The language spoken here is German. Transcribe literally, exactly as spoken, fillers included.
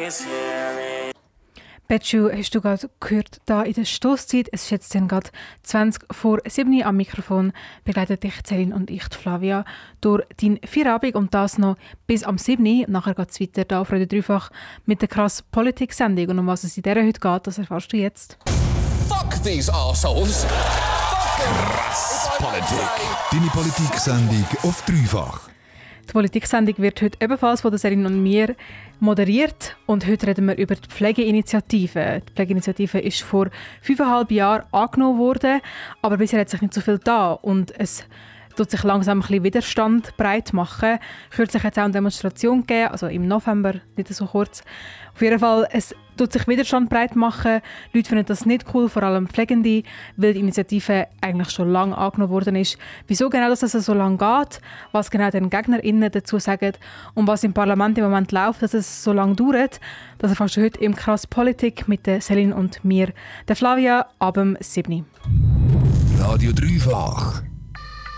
Betschu, hast du gerade gehört, da in der Stosszeit, es ist jetzt dann gerade zwanzig vor sieben am Mikrofon, begleitet dich Celine und ich, Flavia, durch deinen Feierabend und das noch bis am sieben. Nachher geht es weiter hier auf Radio Dreifach mit der krass Politik-Sendung. Und um was es in dieser heute geht, das erfährst du jetzt. Fuck these assholes! Krass Politik. Deine Politik-Sendung auf Dreifach. Die Politik-Sendung wird heute ebenfalls von der Celine und mir moderiert und heute reden wir über die Pflegeinitiative. Die Pflegeinitiative ist vor fünfeinhalb Jahren angenommen worden, aber bisher hat sich nicht so viel da und es tut sich langsam ein bisschen Widerstand breit machen. Kürzlich hat es auch eine Demonstration gegeben, also im November, nicht so kurz. Auf jeden Fall, es tut sich Widerstand breit machen. Leute finden das nicht cool, vor allem Pflegende, weil die Initiative eigentlich schon lange angenommen worden ist. Wieso genau dass es so lange geht, was genau den GegnerInnen dazu sagen und was im Parlament im Moment läuft, dass es so lange dauert, das erfährst du heute im «Krass Politik» mit der Celine und mir, der Flavia, ab dem sieben. Radio Dreifach.